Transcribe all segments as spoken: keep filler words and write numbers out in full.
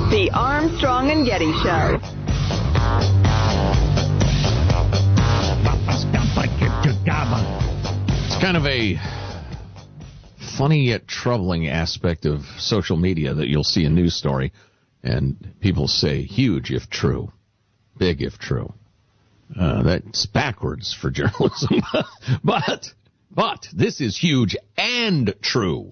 The Armstrong and Getty Show. It's kind of a funny yet troubling aspect of social media that you'll see a news story and people say huge if true, big if true. Uh, that's backwards for journalism. but, but this is huge and true.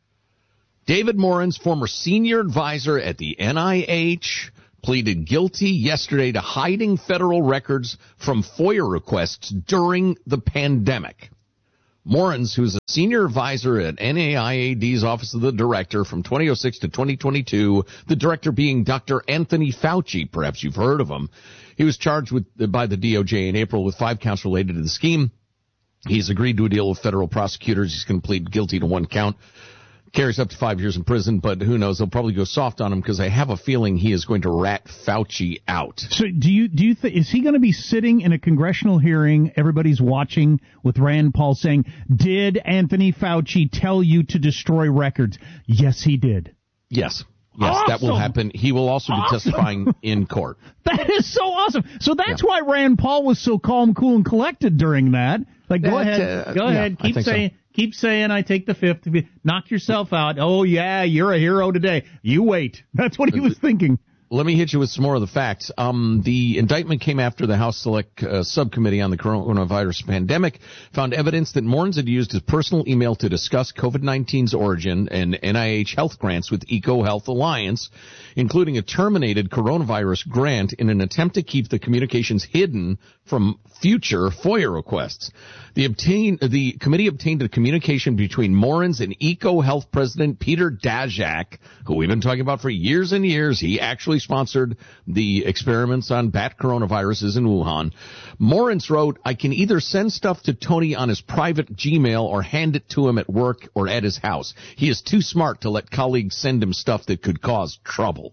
David Morin's former senior advisor at the N I H pleaded guilty yesterday to hiding federal records from FOIA requests during the pandemic. Morin's, who's a senior advisor at N A I A D's Office of the Director from twenty oh six to twenty twenty-two, the director being Doctor Anthony Fauci. Perhaps you've heard of him. He was charged with by the D O J in April with five counts related to the scheme. He's agreed to a deal with federal prosecutors. He's going to plead guilty to one count. Carries up to five years in prison, but who knows? They'll probably go soft on him because I have a feeling he is going to rat Fauci out. So do you, do you think, is he going to be sitting in a congressional hearing, everybody's watching, with Rand Paul saying, did Anthony Fauci tell you to destroy records? Yes, he did. Yes. Yes, awesome. That will happen. He will also be awesome. testifying in court. That is so awesome. So that's yeah. why Rand Paul was so calm, cool, and collected during that. Like, go that, ahead, uh, go yeah, ahead, keep saying, so. keep saying, I take the fifth. Knock yourself out. Oh yeah, you're a hero today. You wait. That's what he was thinking. Let me hit you with some more of the facts. Um, the indictment came after the House Select uh, Subcommittee on the Coronavirus Pandemic found evidence that Morin's had used his personal email to discuss COVID nineteen's origin and N I H health grants with EcoHealth Alliance, including a terminated coronavirus grant in an attempt to keep the communications hidden from future FOIA requests. The obtain, the committee obtained a communication between Morin's and EcoHealth President Peter Daszak, who we've been talking about for years and years. He actually sponsored the experiments on bat coronaviruses in Wuhan. Morin's wrote, I can either send stuff to Tony on his private Gmail or hand it to him at work or at his house. He is too smart to let colleagues send him stuff that could cause trouble.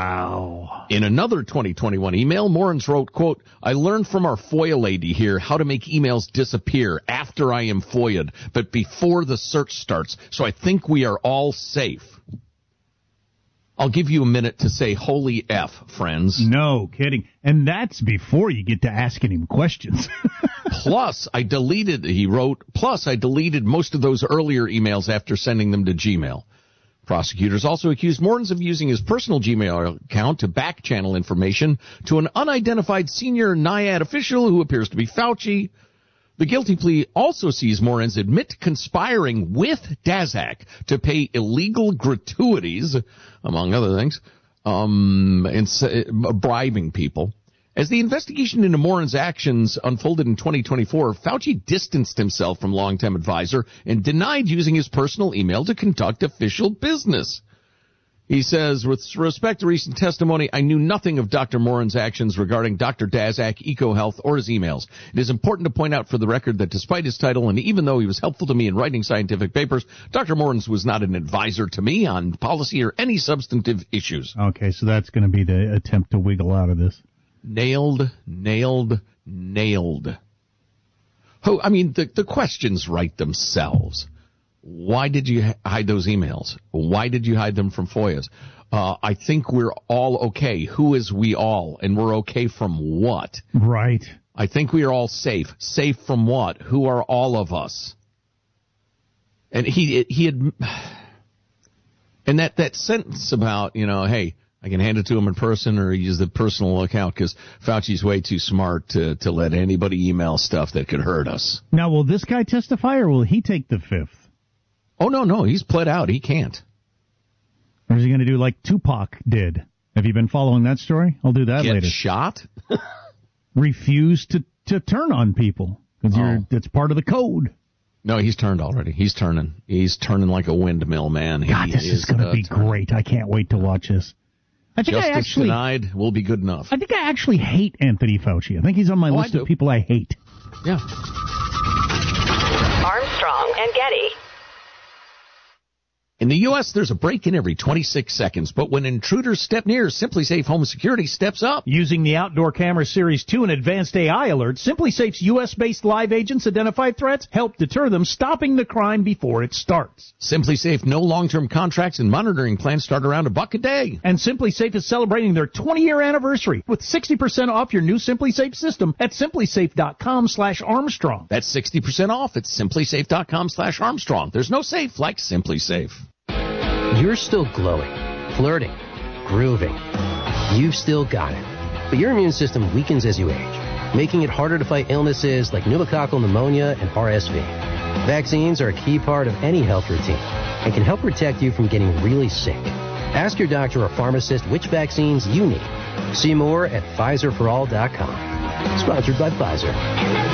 Wow. In another twenty twenty-one email, Morin's wrote, quote, I learned from our FOIA lady here how to make emails disappear after I am FOIA'd, but before the search starts, so I think we are all safe. I'll give you a minute to say holy F, friends. No kidding. And that's before you get to asking him questions. Plus, I deleted, he wrote, plus I deleted most of those earlier emails after sending them to Gmail. Prosecutors also accused Morin's of using his personal Gmail account to back-channel information to an unidentified senior NIAID official who appears to be Fauci. The guilty plea also sees Morin's admit conspiring with Daszak to pay illegal gratuities, among other things, um, and uh, bribing people. As the investigation into Morin's actions unfolded in twenty twenty-four, Fauci distanced himself from longtime advisor and denied using his personal email to conduct official business. He says, with respect to recent testimony, I knew nothing of Doctor Morin's actions regarding Doctor Daszak, EcoHealth, or his emails. It is important to point out for the record that despite his title, and even though he was helpful to me in writing scientific papers, Doctor Morin's was not an advisor to me on policy or any substantive issues. Okay, so that's going to be the attempt to wiggle out of this. Nailed, nailed, nailed. Oh, I mean, the, the questions write themselves. Why did you hide those emails? Why did you hide them from FOIAs? Uh, I think we're all okay. Who is we all? And we're okay from what? Right. I think we are all safe. Safe from what? Who are all of us? And he he had, and that, that sentence about, you know, hey, I can hand it to him in person or use the personal account because Fauci's way too smart to, to let anybody email stuff that could hurt us. Now, will this guy testify or will he take the fifth? Oh, no, no, he's pled out. He can't. Or is he going to do like Tupac did? Have you been following that story? I'll do that Get later. Get shot? Refuse to, to turn on people because oh. it's part of the code. No, he's turned already. He's turning. He's turning like a windmill, man. God, he this is, is going to uh, be turning. Great. I can't wait to watch this. I think Justice I actually, denied will be good enough. I think I actually hate Anthony Fauci. I think he's on my oh, list of people I hate. Yeah. Armstrong and Getty. In the U S, there's a break-in every twenty-six seconds, but when intruders step near, SimpliSafe Home Security steps up. Using the Outdoor Camera Series two and advanced A I alerts, SimpliSafe's U S-based live agents identify threats, help deter them, stopping the crime before it starts. SimpliSafe no long-term contracts and monitoring plans start around a buck a day. And SimpliSafe is celebrating their twenty-year anniversary with sixty percent off your new SimpliSafe system at SimpliSafe.com slash Armstrong. That's sixty percent off at SimpliSafe.com slash Armstrong. There's no safe like SimpliSafe. You're still glowing, flirting, grooving. You've still got it. But your immune system weakens as you age, making it harder to fight illnesses like pneumococcal pneumonia and R S V. Vaccines are a key part of any health routine and can help protect you from getting really sick. Ask your doctor or pharmacist which vaccines you need. See more at Pfizer for all dot com. Sponsored by Pfizer.